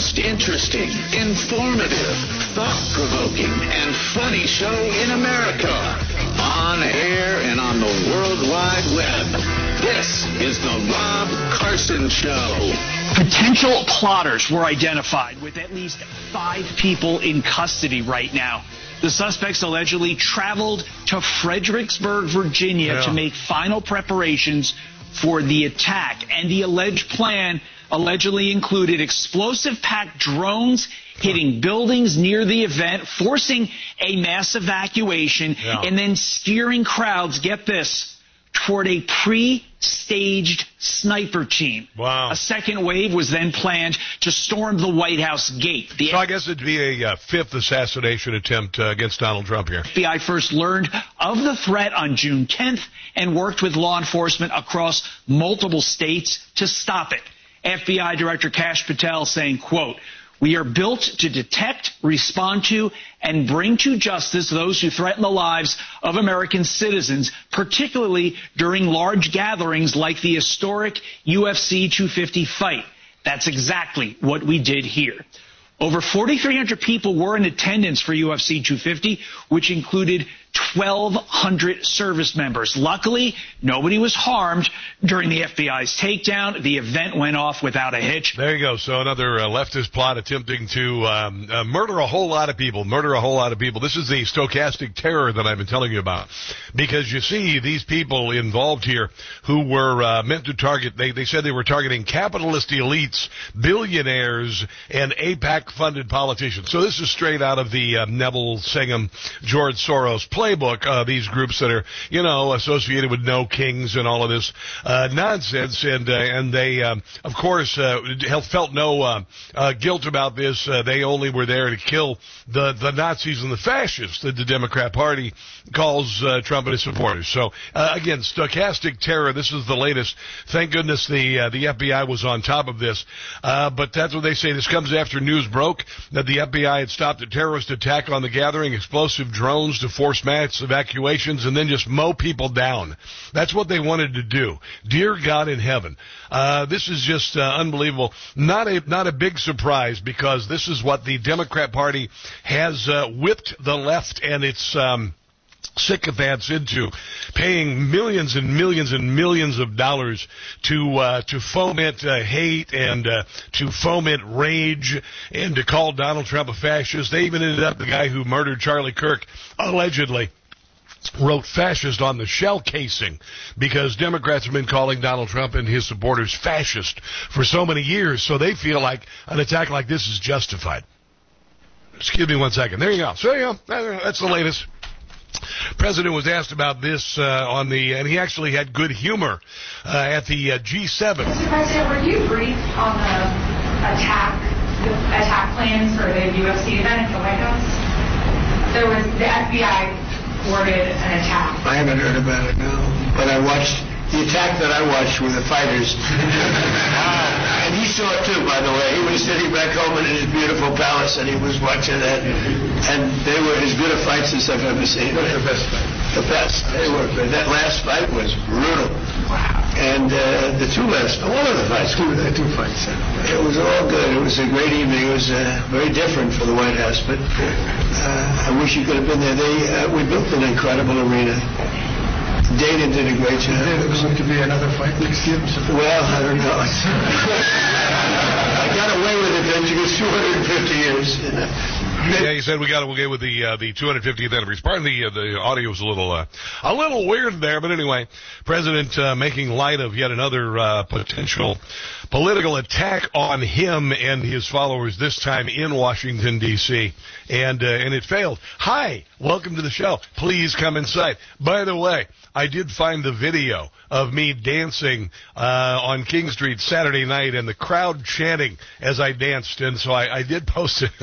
most interesting, informative, thought-provoking, and funny show in America. On air and on the World Wide Web. This is the Rob Carson Show. Potential plotters were identified with at least 5 people in custody right now. The suspects allegedly traveled to Fredericksburg, Virginia to make final preparations for the attack. And the alleged plan allegedly included explosive-packed drones hitting buildings near the event, forcing a mass evacuation, and then steering crowds, get this, toward a pre-staged sniper team. Wow. A second wave was then planned to storm the White House gate. So I guess it'd be a 5th assassination attempt against Donald Trump here. FBI first learned of the threat on June 10th and worked with law enforcement across multiple states to stop it. FBI Director Kash Patel saying, quote, "We are built to detect, respond to, and bring to justice those who threaten the lives of American citizens, particularly during large gatherings like the historic UFC 250 fight." That's exactly what we did here. Over 4,300 people were in attendance for UFC 250, which included 1,200 service members. Luckily, nobody was harmed during the FBI's takedown. The event went off without a hitch. There you go. So another leftist plot attempting to murder a whole lot of people. This is the stochastic terror that I've been telling you about. Because you see these people involved here who were meant to target, they said they were targeting capitalist elites, billionaires, and AIPAC-funded politicians. So this is straight out of the Neville Singham, George Soros playbook, these groups that are, associated with no kings and all of this nonsense. And they, of course, felt no guilt about this. They only were there to kill the Nazis and the fascists that the Democrat Party calls Trump and his supporters. So, again, stochastic terror. This is the latest. Thank goodness the FBI was on top of this. But that's what they say. This comes after news broke that the FBI had stopped a terrorist attack on the gathering, explosive drones to force mass evacuations, and then just mow people down. That's what they wanted to do. Dear God in heaven. This is just unbelievable. Not a big surprise, because this is what the Democrat Party has whipped the left and its sycophants into, paying millions and millions and millions of dollars to foment hate and to foment rage and to call Donald Trump a fascist. They even ended up, the guy who murdered Charlie Kirk, allegedly wrote fascist on the shell casing, because Democrats have been calling Donald Trump and his supporters fascist for so many years, so they feel like an attack like this is justified. Excuse me one second. There you go. So there you go. That's the latest. President was asked about this and he actually had good humor at the G7. Mr. President, were you briefed on the attack plans for the UFC event at the White House? There was the FBI ordered an attack. I haven't heard about it, no. But I watched the attack that I watched with the fighters. And he saw it too, by the way. He was sitting back home in his beautiful palace and he was watching that. And they were as good a fights as I've ever seen. What was the best fight? The best. They were good. That last fight was brutal. Wow. And the two last, all of the fights. Two fights. It was all good. It was a great evening. It was very different for the White House, but I wish you could have been there. We built an incredible arena. Dana did a great job. There's going to be another fight next year. Well, I don't know. I got away with it then. It was 250 years. Yeah, he said we got away with the 250th anniversary. Pardon the audio was a little weird there, but anyway, President making light of yet another potential political attack on him and his followers, this time in Washington D.C. and it failed. Hi, welcome to the show. Please come inside. By the way, I did find the video of me dancing on King Street Saturday night and the crowd chanting as I danced, and so I did post it.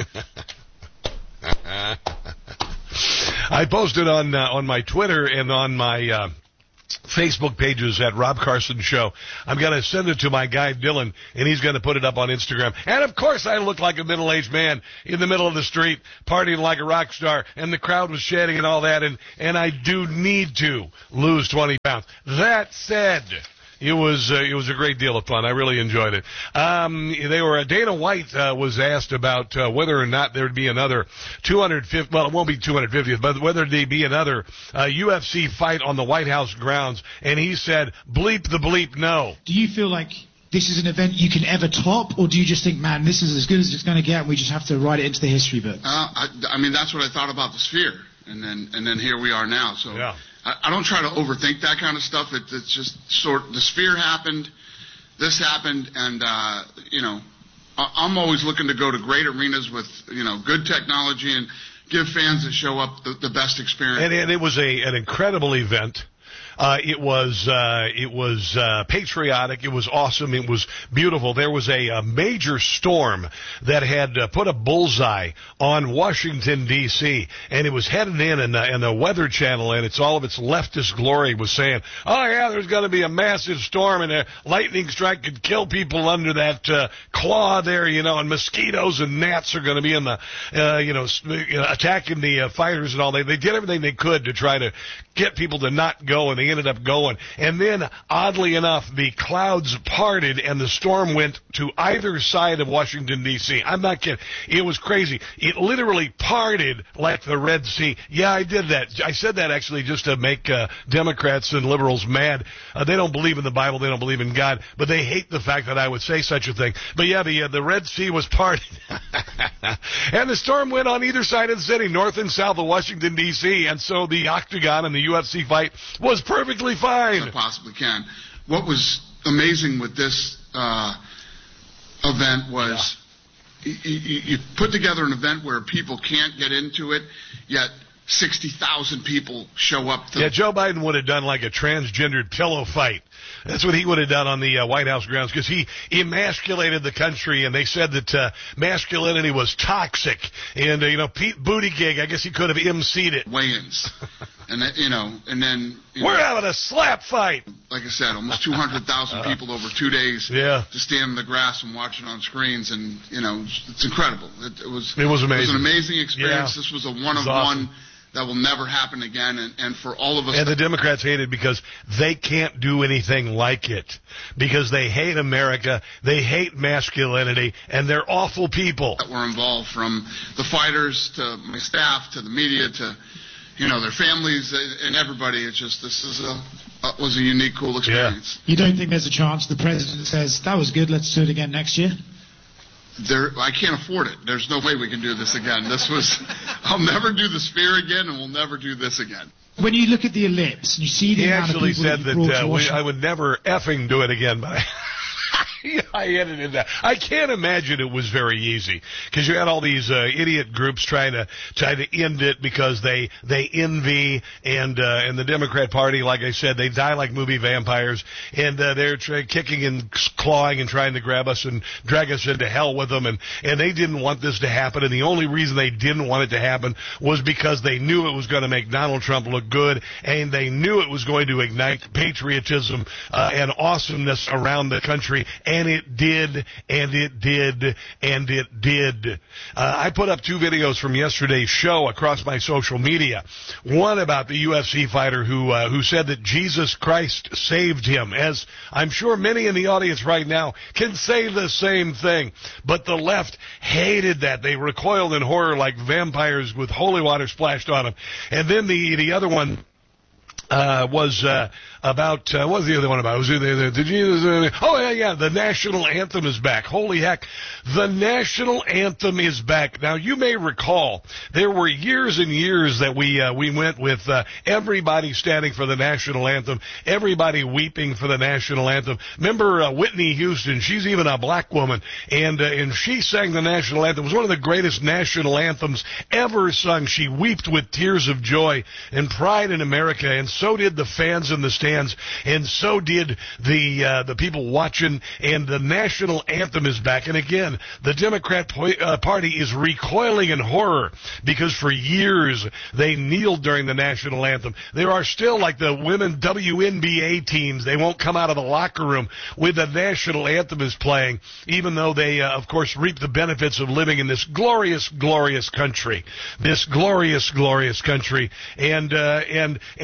I posted on my Twitter and on my Facebook pages at Rob Carson Show. I'm going to send it to my guy Dylan, and he's going to put it up on Instagram. And, of course, I look like a middle-aged man in the middle of the street partying like a rock star, and the crowd was chanting and all that, and I do need to lose 20 pounds. That said, It was a great deal of fun. I really enjoyed it. Dana White was asked about whether or not there would be another 250. Well, it won't be 250th, but whether there'd be another UFC fight on the White House grounds, and he said, "Bleep the bleep, no." Do you feel like this is an event you can ever top, or do you just think, man, this is as good as it's going to get, and we just have to write it into the history books? I mean, that's what I thought about the Sphere, and then here we are now. So yeah. I don't try to overthink that kind of stuff. It's just the Sphere happened, this happened, and I'm always looking to go to great arenas with good technology and give fans that show up the best experience. And it was an incredible event. It was patriotic. It was awesome. It was beautiful. There was a major storm that had put a bullseye on Washington, D.C., and it was headed in, and the Weather Channel, and all of its leftist glory was saying, oh, yeah, there's going to be a massive storm, and a lightning strike could kill people under that claw there, and mosquitoes and gnats are going to be in the, attacking the fighters and all. They did everything they could to try to get people to not go, and they ended up going. And then, oddly enough, the clouds parted and the storm went to either side of Washington, D.C. I'm not kidding. It was crazy. It literally parted like the Red Sea. Yeah, I did that. I said that actually just to make Democrats and liberals mad. They don't believe in the Bible. They don't believe in God. But they hate the fact that I would say such a thing. But yeah, the Red Sea was parted. And the storm went on either side of the city, north and south of Washington, D.C. And so the Octagon and the UFC fight was perfectly fine. I possibly can. What was amazing with this event was you put together an event where people can't get into it, yet 60,000 people show up. Joe Biden would have done like a transgendered pillow fight. That's what he would have done on the White House grounds, because he emasculated the country, and they said that masculinity was toxic. And, Pete Buttigieg, I guess he could have emceed it. Weigh-ins. And then, we're having a slap fight. Like I said, almost 200,000 people over 2 days to stand in the grass and watch it on screens. And, it's incredible. It was amazing. It was an amazing experience. Yeah. This was a one-of-one. That will never happen again, and for all of us. And the Democrats hate it because they can't do anything like it. Because they hate America, they hate masculinity, and they're awful people. That were involved, from the fighters to my staff to the media to, their families and everybody. It's just, was a unique, cool experience. Yeah. You don't think there's a chance the president says, that was good, let's do it again next year? I can't afford it. There's no way we can do this again. I'll never do the Sphere again, and we'll never do this again. When you look at the ellipse, and you see the amount of people He actually said that I would never effing do it again, but I edited that. I can't imagine it was very easy, because you had all these idiot groups trying to end it because they envy, and the Democrat Party, like I said, they die like movie vampires, and they're kicking and clawing and trying to grab us and drag us into hell with them, and they didn't want this to happen, and the only reason they didn't want it to happen was because they knew it was going to make Donald Trump look good, and they knew it was going to ignite patriotism and awesomeness around the country. And it did, and it did, and it did. I put up 2 videos from yesterday's show across my social media. One about the UFC fighter who said that Jesus Christ saved him, as I'm sure many in the audience right now can say the same thing. But the left hated that. They recoiled in horror like vampires with holy water splashed on them. And then the other one was about, what was the other one about? The national anthem is back. Holy heck, the national anthem is back. Now, you may recall, there were years and years that we went with everybody standing for the national anthem, everybody weeping for the national anthem. Remember Whitney Houston? She's even a black woman, and she sang the national anthem. It was one of the greatest national anthems ever sung. She wept with tears of joy and pride in America, and so did the fans in the stands, and so did the people watching. And the national anthem is back. And again, the Democrat Party is recoiling in horror, because for years they kneeled during the national anthem. There are still, like the women WNBA teams, they won't come out of the locker room when the national anthem is playing, even though they, of course, reap the benefits of living in this glorious, glorious country. This glorious, glorious country. And they've done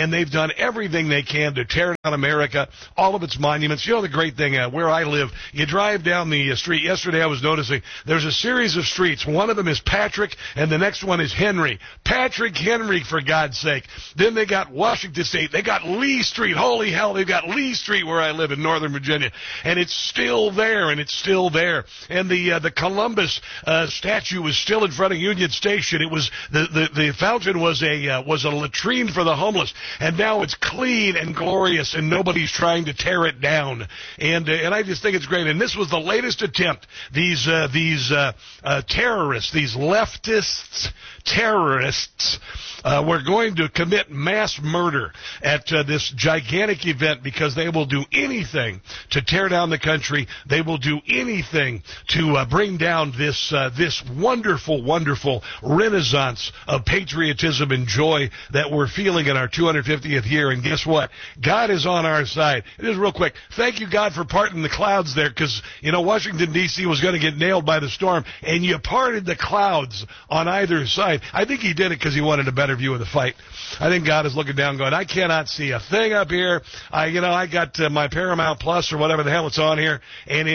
done everything they can to tear down America, all of its monuments. You know the great thing, where I live, you drive down the street. Yesterday I was noticing there's a series of streets. One of them is Patrick, and the next one is Henry. Patrick Henry, for God's sake. Then they got Washington State. They got Lee Street. Holy hell, they've got Lee Street where I live in Northern Virginia. And it's still there, and it's still there. And the Columbus statue was still in front of Union Station. It was the fountain was a latrine for the homeless, and now it's clean and glorious, and nobody's trying to tear it down. And I just think it's great. And this was the latest attempt. These terrorists, these leftists, terrorists, were going to commit mass murder at this gigantic event because they will do anything to tear down the country. They will do anything to bring down this wonderful, wonderful renaissance of patriotism and joy that we're feeling in our 250th year. And guess what? God is on our side. Just real quick, thank you, God, for parting the clouds there, because, Washington, D.C. was going to get nailed by the storm, and you parted the clouds on either side. I think he did it because he wanted a better view of the fight. I think God is looking down going, I cannot see a thing up here. I got my Paramount Plus or whatever the hell it's on here, and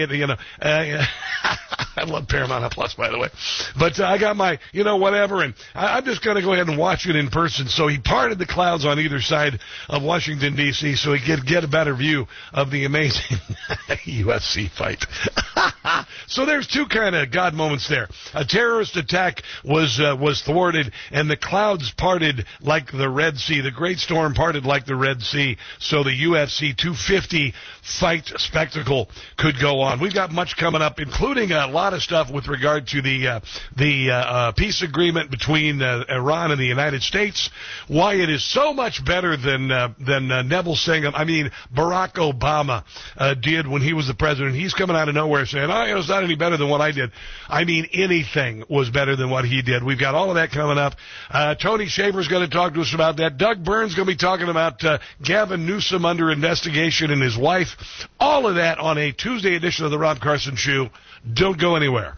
I love Paramount Plus, by the way. But I got my, whatever, and I'm just going to go ahead and watch it in person. So he parted the clouds on either side of Washington, D.C., so he could get a better view of the amazing UFC fight. So there's two kind of God moments there. A terrorist attack was thwarted, and the clouds parted like the Red Sea. The great storm parted like the Red Sea, so the UFC 250 fight spectacle could go on. We've got much coming up, including a lot of stuff with regard to the peace agreement between Iran and the United States. Why it is so much better than Neville Singham. I mean, Barack Obama did when he was the president. He's coming out of nowhere saying, it's not any better than what I did. I mean, anything was better than what he did. We've got all of that coming up. Tony Shaver's going to talk to us about that. Doug Burns going to be talking about Gavin Newsom under investigation and his wife. All of that on a Tuesday edition of the Rob Carson Show. Don't go anywhere.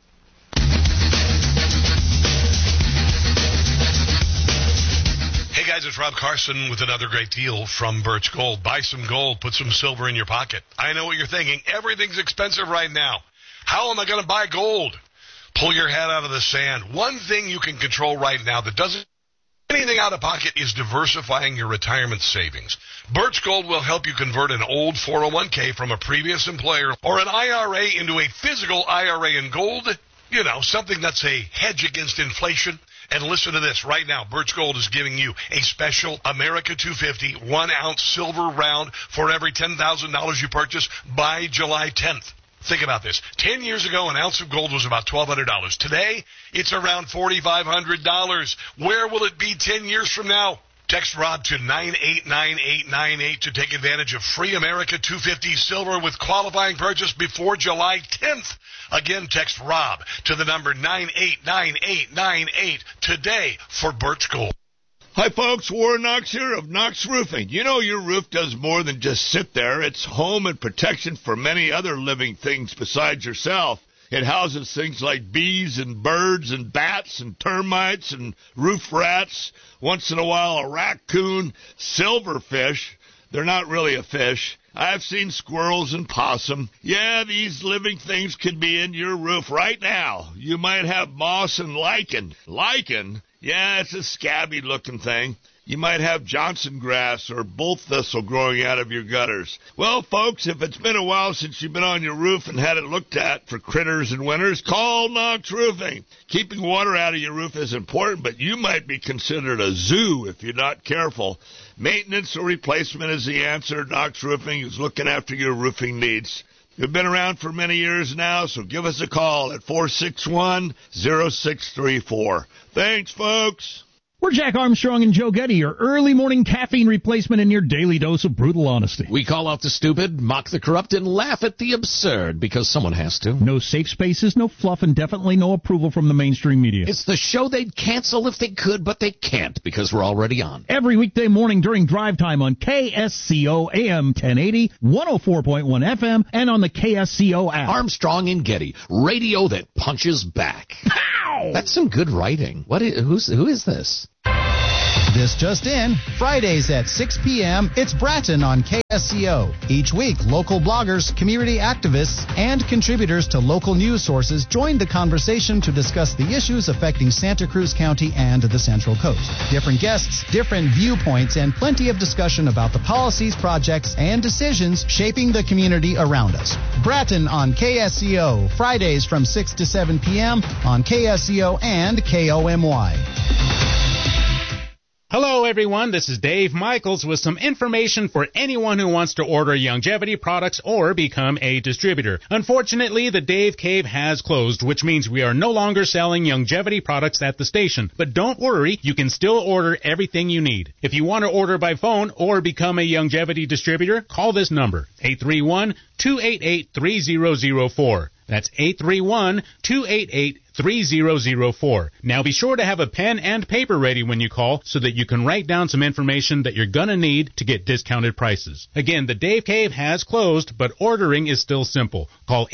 Hey guys, it's Rob Carson with another great deal from Birch Gold. Buy some gold, put some silver in your pocket. I know what you're thinking. Everything's expensive right now. How am I going to buy gold? Pull your head out of the sand. One thing you can control right now that doesn't anything out of pocket is diversifying your retirement savings. Birch Gold will help you convert an old 401k from a previous employer or an IRA into a physical IRA in gold, something that's a hedge against inflation. And listen to this. Right now, Birch Gold is giving you a special America 250 1-ounce silver round for every $10,000 you purchase by July 10th. Think about this. 10 years ago, an ounce of gold was about $1,200. Today, it's around $4,500. Where will it be 10 years from now? Text Rob to 989898 to take advantage of free America 250 silver with qualifying purchase before July 10th. Again, text Rob to the number 989898 today for Birch Gold. Hi, folks. Warren Knox here of Knox Roofing. Your roof does more than just sit there. It's home and protection for many other living things besides yourself. It houses things like bees and birds and bats and termites and roof rats. Once in a while, a raccoon, silverfish. They're not really a fish. I've seen squirrels and possum. Yeah, these living things could be in your roof right now. You might have moss and lichen. Lichen? Yeah, it's a scabby-looking thing. You might have Johnson grass or bull thistle growing out of your gutters. Well, folks, if it's been a while since you've been on your roof and had it looked at for critters and winters, call Knox Roofing. Keeping water out of your roof is important, but you might be considered a zoo if you're not careful. Maintenance or replacement is the answer. Knox Roofing is looking after your roofing needs. We've been around for many years now, so give us a call at 461-0634. Thanks, folks. We're Jack Armstrong and Joe Getty, your early morning caffeine replacement and your daily dose of brutal honesty. We call out the stupid, mock the corrupt, and laugh at the absurd, because someone has to. No safe spaces, no fluff, and definitely no approval from the mainstream media. It's the show they'd cancel if they could, but they can't, because we're already on. Every weekday morning during drive time on KSCO AM 1080, 104.1 FM, and on the KSCO app. Armstrong and Getty, radio that punches back. Pow! That's some good writing. Who is this? This just in, Fridays at 6 p.m., it's Bratton on KSCO. Each week, local bloggers, community activists, and contributors to local news sources join the conversation to discuss the issues affecting Santa Cruz County and the Central Coast. Different guests, different viewpoints, and plenty of discussion about the policies, projects, and decisions shaping the community around us. Bratton on KSCO, Fridays from 6 to 7 p.m. on KSCO and KOMY. Hello, everyone. This is Dave Michaels with some information for anyone who wants to order Youngevity products or become a distributor. Unfortunately, the Dave Cave has closed, which means we are no longer selling Youngevity products at the station. But don't worry, you can still order everything you need. If you want to order by phone or become a Youngevity distributor, call this number, 831-288-3004. That's 831-288-3004. Now be sure to have a pen and paper ready when you call so that you can write down some information that you're going to need to get discounted prices. Again, the Dave Cave has closed, but ordering is still simple. Call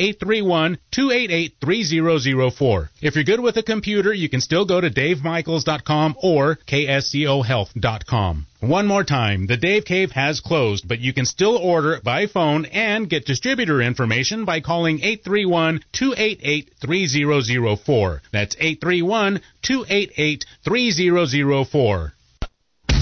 831-288-3004. If you're good with a computer, you can still go to davemichaels.com or kscohealth.com. One more time, the Dave Cave has closed, but you can still order by phone and get distributor information by calling 831-288-3004. That's 831-288-3004.